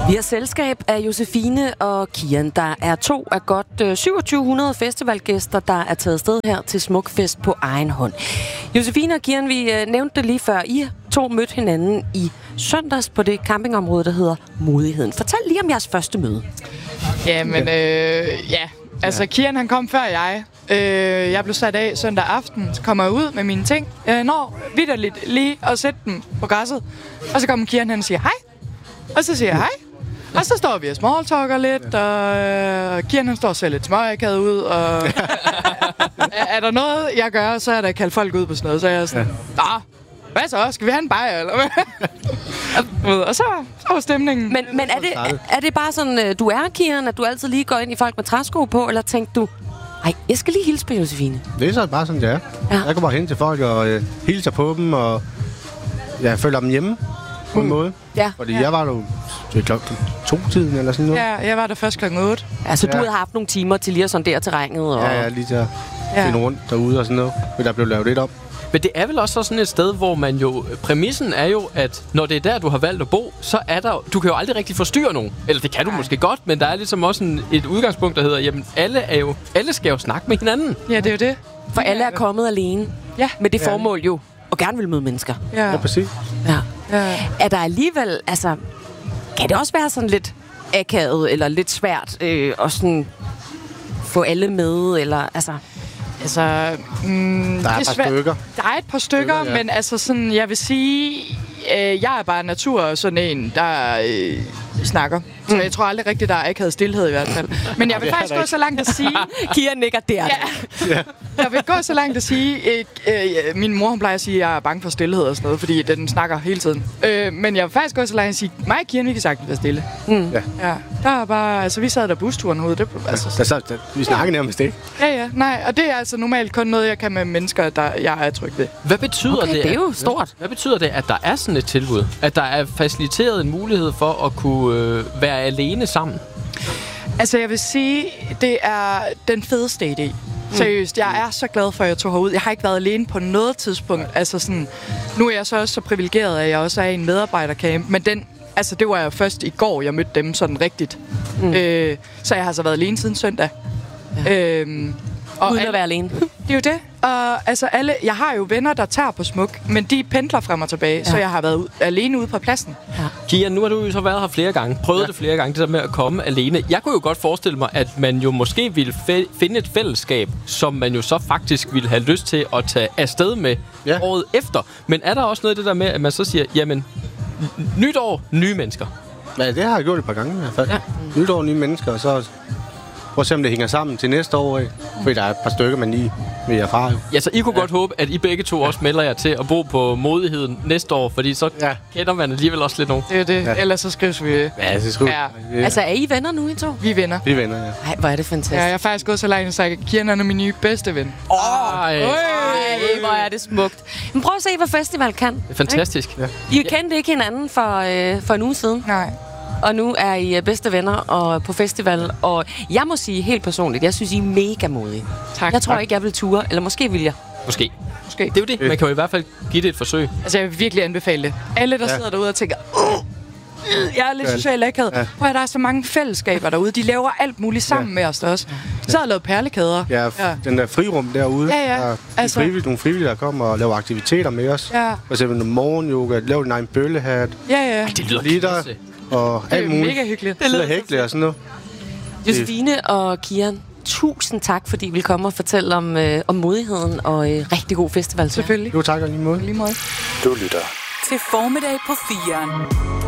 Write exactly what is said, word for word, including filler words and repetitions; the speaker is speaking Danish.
Vi har selskab af Josefine og Kian. Der er to af godt syvogtyve hundrede festivalgæster, der er taget sted her til Smukfest på egen hånd. Josefine og Kian, vi nævnte det lige før. I to mødte hinanden i søndags på det campingområde, der hedder Modigheden. Fortæl lige om jeres første møde. Jamen, øh, ja. Altså, Kian, han kom før jeg. Øh, jeg blev sat af søndag aften, så kommer jeg ud med mine ting. Jeg når vitterligt lige at sætte dem på græsset. Og så kommer Kian hen og siger hej. Og så siger jeg hej. Og så står vi og smalltalker lidt, og øh, Kian han står og ser lidt småakavet ud, og er, er der noget, jeg gør, så er der kaldt folk ud på sådan noget, så er jeg sådan, nå, hvad så? Skal vi have en bajer, eller hvad? Og så, så var stemningen. Men, men er, det, er det bare sådan, du er, Kian, at du altid lige går ind i folk med træsko på, eller tænkte du, ej, jeg skal lige hilse på Josefine? Det er så bare sådan, det er. Ja. Jeg går bare hen til folk og øh, hilser på dem, og jeg følger dem hjemme på en mm. måde. Ja. Fordi ja. jeg var jo til klokken to-tiden eller sådan noget. Ja, jeg var der først klokken otte. Altså, ja. du havde haft nogle timer til lige at sondere terrænet? Og... Ja, ja, lige til at ja. finde rundt derude og sådan noget. Men der blev lavet lidt op. Men det er vel også sådan et sted, hvor man jo... Præmissen er jo, at når det er der, du har valgt at bo, så er der... Du kan jo aldrig rigtig forstyrre nogen. Eller det kan du måske godt, men der er ligesom også en, et udgangspunkt, der hedder, jamen, alle, er jo, alle skal jo snakke med hinanden. Ja, det er jo det. For alle er kommet alene. Ja. Med det formål jo, og gerne vil møde mennesker. Ja, ja præcis. Ja. Ja. Er der alligevel... Altså, kan det også være sådan lidt akavet, eller lidt svært øh, at sådan få alle med, eller altså... Altså, mm, der er et par svært. stykker. Der er et par stykker, stykker ja. Men altså sådan, jeg vil sige, øh, jeg er bare natur sådan en, der øh, snakker. Så jeg tror aldrig rigtigt, der er akavet stillhed i hvert fald. Men jeg vil ja, faktisk gå så langt at sige... Kian nikker der. Ja. Ja. Jeg vil gå så langt at sige... Øh, øh, min mor, hun plejer at sige, at jeg er bange for stillhed og sådan noget, fordi den snakker hele tiden. Øh, men jeg vil faktisk gå så langt at sige, mig og Kian, vi kan sagtens være stille. Mm. Ja. Ja. Der er bare... Altså, vi sad der busturen ude. Det, altså, der, så, der, vi snakker ja. nærmest ikke. Ja, ja. Nej, og det er altså normalt kun noget, jeg kan med mennesker, der jeg er tryg ved. Hvad betyder okay, det? det er jo stort. Hvad betyder det, at der er sådan et tilbud? At der er faciliteret en mulighed for at kunne øh, være alene sammen? Altså, jeg vil sige, det er den fedeste idé. Seriøst, jeg er så glad for, at jeg tog herud. Jeg har ikke været alene på noget tidspunkt. Altså sådan, nu er jeg så også så privilegeret, at jeg også er i en medarbejdercamp. Men den, altså, det var jeg først i går, jeg mødte dem sådan rigtigt. Mm. Øh, så jeg har så været alene siden søndag. Ja. Øhm, og Uden al- at være alene. Det er jo det. Og altså alle, jeg har jo venner, der tager på Smuk, men de pendler frem og tilbage, ja. Så jeg har været ud, alene ude på pladsen. Ja. Kian, nu har du jo så været her flere gange, prøvet ja. det flere gange, det der med at komme alene. Jeg kunne jo godt forestille mig, at man jo måske ville fe- finde et fællesskab, som man jo så faktisk ville have lyst til at tage afsted med ja. året efter. Men er der også noget af det der med, at man så siger, jamen, nyt år, nye mennesker? Ja, det har jeg gjort et par gange i hvert fald. Ja. Nyt år, nye mennesker, og så... Prøv at se, om det hænger sammen til næste år, ikke? Fordi der er et par stykker, man lige vil erfare. Jo. Ja, så I kunne ja. godt håbe, at I begge to også melder jer til at bo på Modigheden næste år, fordi så ja. kender man alligevel også lidt nogen. Det er det. Ja. Ellers så skrives vi... Ja, så skrives ja. ja. Altså, er I venner nu, I to? Vi er venner. Vi er venner, ja. Ej, hvor er det fantastisk. Ja, jeg har faktisk gået så langt og sagt, at Kian er min nye bedste ven. Åh! Oh, Ej, hvor er det smukt. Men prøv at se, hvad festival kan. Det er fantastisk. Ja. I kendte ikke hinanden for, øh, for en uge siden. Nej. Og nu er I bedste venner og på festival. Og jeg må sige helt personligt, jeg synes, I er mega modige. Tak. Jeg tror tak. ikke, jeg vil ture. Eller måske vil jeg. Måske. Måske. Det er jo det. Man kan jo i hvert fald give det et forsøg. Altså, jeg vil virkelig anbefale det. Alle, der ja. sidder derude og tænker... Jeg er lidt socialt akavet. Ja. Prøv at der er så mange fællesskaber derude. De laver alt muligt sammen ja. med os også. Så har jeg lavet perlekæder. Ja, f- ja, den der frirum derude. Ja, ja. Der er altså. frivillige, nogle frivillige, der kommer og laver aktiviteter med os. Ja. For eksempel noget morgenyoga, lave din egen bøllehat. Ja, ja. Ej, det lyder klasse. Og alt muligt. Det er mega hyggeligt. Det lyder hækle og sådan noget. Josefine og Kian, tusind tak, fordi I vil komme og fortælle om, øh, om modigheden og øh, rigtig god festival. Selvfølgelig. Jo, tak og lige måde. Lige måde. Du lytter til Formiddag på firen.